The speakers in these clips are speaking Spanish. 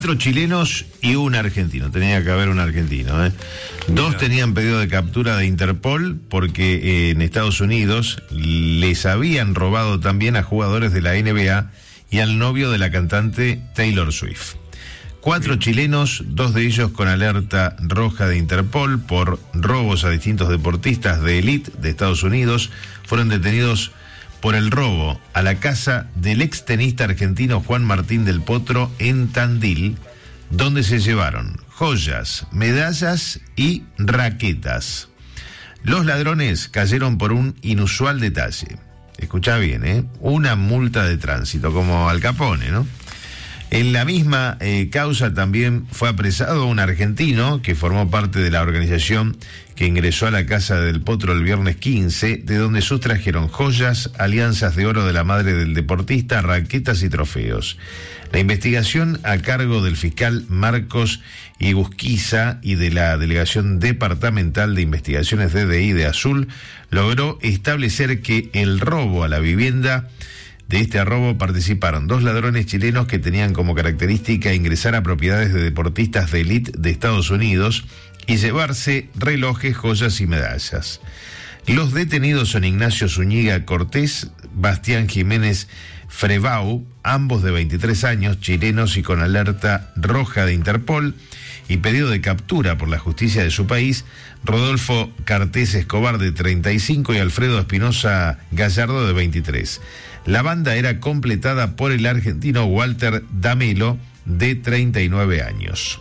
4 chilenos y un argentino. Tenía que haber un argentino, ¿eh? Dos tenían pedido de captura de Interpol porque en Estados Unidos les habían robado también a jugadores de la NBA y al novio de la cantante Taylor Swift. 4 chilenos, 2 de ellos con alerta roja de Interpol por robos a distintos deportistas de élite de Estados Unidos, fueron detenidos por el robo a la casa del extenista argentino Juan Martín del Potro en Tandil, donde se llevaron joyas, medallas y raquetas. Los ladrones cayeron por un inusual detalle. Escuchá bien, una multa de tránsito, como Al Capone, ¿no? En la misma causa también fue apresado un argentino que formó parte de la organización que ingresó a la casa del Potro el viernes 15, de donde sustrajeron joyas, alianzas de oro de la madre del deportista, raquetas y trofeos. La investigación a cargo del fiscal Marcos Igusquiza y de la Delegación Departamental de Investigaciones DDI de Azul logró establecer que el robo a la vivienda. De este robo participaron 2 ladrones chilenos que tenían como característica ingresar a propiedades de deportistas de élite de Estados Unidos y llevarse relojes, joyas y medallas. Los detenidos son Ignacio Zúñiga Cortés, Bastián Jiménez Frebau, ambos de 23 años, chilenos y con alerta roja de Interpol y pedido de captura por la justicia de su país, Rodolfo Cartés Escobar de 35 y Alfredo Espinosa Gallardo de 23. La banda era completada por el argentino Walter Damelo, de 39 años.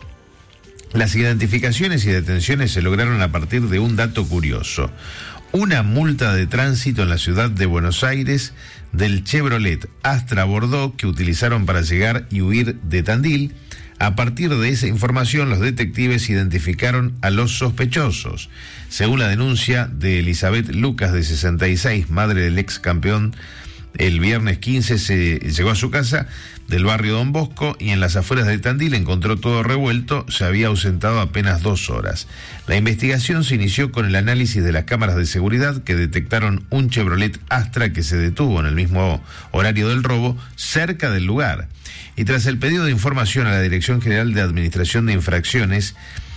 Las identificaciones y detenciones se lograron a partir de un dato curioso. Una multa de tránsito en la ciudad de Buenos Aires del Chevrolet Astra Bordeaux que utilizaron para llegar y huir de Tandil. A partir de esa información, los detectives identificaron a los sospechosos. Según la denuncia de Elizabeth Lucas, de 66, madre del ex campeón, el viernes 15 se llegó a su casa del barrio Don Bosco y en las afueras de Tandil encontró todo revuelto, se había ausentado apenas 2 horas. La investigación se inició con el análisis de las cámaras de seguridad que detectaron un Chevrolet Astra que se detuvo en el mismo horario del robo cerca del lugar. Y tras el pedido de información a la Dirección General de Administración de Infracciones,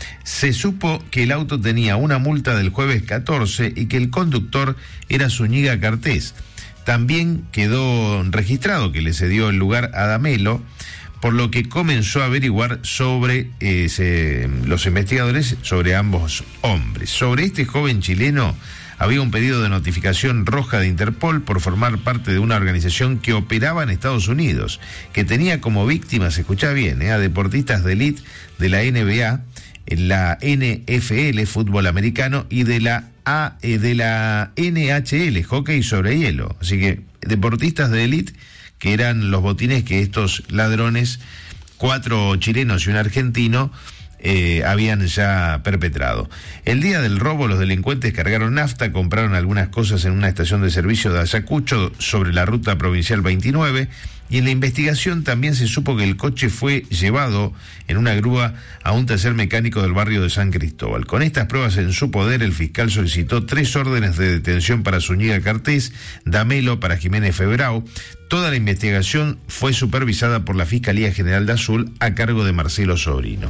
se supo que el auto tenía una multa del jueves 14 y que el conductor era Zúñiga Cartés. También quedó registrado que le cedió el lugar a Damelo, por lo que comenzó a averiguar sobre los investigadores sobre ambos hombres. Sobre este joven chileno había un pedido de notificación roja de Interpol por formar parte de una organización que operaba en Estados Unidos, que tenía como víctimas, escuchá bien, a deportistas de élite de la NBA, la NFL, fútbol americano, y de la NHL, hockey sobre hielo. Así que deportistas de élite que eran los botines que estos ladrones, 4 chilenos y un argentino, habían ya perpetrado. El día del robo, los delincuentes cargaron nafta, compraron algunas cosas en una estación de servicio de Ayacucho sobre la ruta provincial 29, y en la investigación también se supo que el coche fue llevado en una grúa a un taller mecánico del barrio de San Cristóbal. Con estas pruebas en su poder, el fiscal solicitó 3 órdenes de detención para Zúñiga Cartés, Damelo para Jiménez Febrau. Toda la investigación fue supervisada por la Fiscalía General de Azul a cargo de Marcelo Sobrino.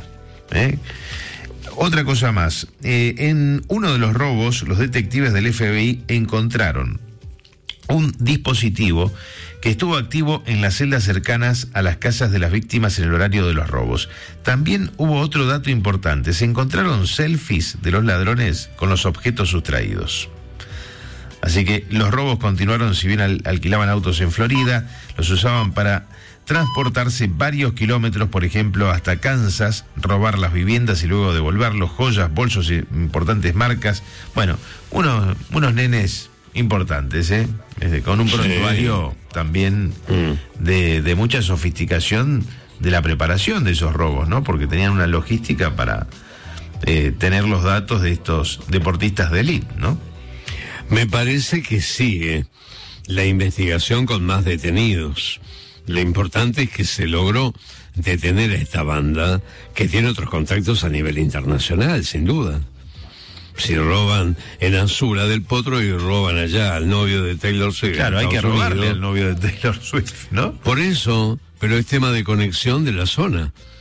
Otra cosa más, en uno de los robos, los detectives del FBI encontraron un dispositivo que estuvo activo en las celdas cercanas a las casas de las víctimas en el horario de los robos. También hubo otro dato importante, se encontraron selfies de los ladrones con los objetos sustraídos. Así que los robos continuaron, si bien alquilaban autos en Florida, los usaban para transportarse varios kilómetros, por ejemplo, hasta Kansas, robar las viviendas y luego devolverlos, joyas, bolsos y importantes marcas. Bueno, unos nenes importantes, con un prontuario también de mucha sofisticación de la preparación de esos robos, ¿no? Porque tenían una logística para tener los datos de estos deportistas de élite, ¿no? Me parece que sigue la investigación con más detenidos. Lo importante es que se logró detener a esta banda que tiene otros contactos a nivel internacional, sin duda. Si roban en Anzura del Potro y roban allá al novio de Taylor Swift. Claro, hay que robarle al novio de Taylor Swift, ¿no? Por eso, pero es tema de conexión de la zona.